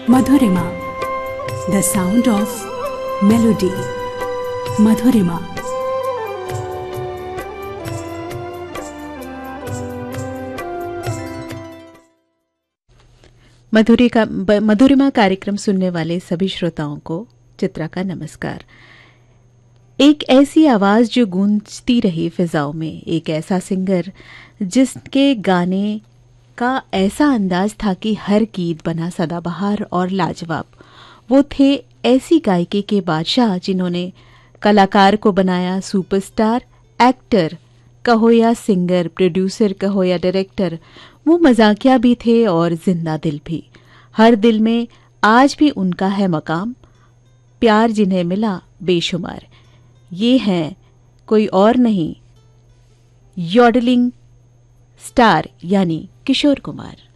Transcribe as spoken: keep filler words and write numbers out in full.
Madhurima, the sound of melody. मधुरिमा। मधुरी का मधुरिमा कार्यक्रम सुनने वाले सभी श्रोताओं को चित्रा का नमस्कार। एक ऐसी आवाज जो गूंजती रही फिजाओं में, एक ऐसा सिंगर जिसके गाने का ऐसा अंदाज था कि हर गीत बना सदाबहार और लाजवाब। वो थे ऐसी गायकी के बादशाह जिन्होंने कलाकार को बनाया सुपरस्टार। एक्टर कहो या सिंगर, प्रोड्यूसर कहो या डायरेक्टर, वो मजाकिया भी थे और जिंदा दिल भी। हर दिल में आज भी उनका है मकाम, प्यार जिन्हें मिला बेशुमार। ये हैं कोई और नहीं, यॉडलिंग स्टार यानी किशोर कुमार।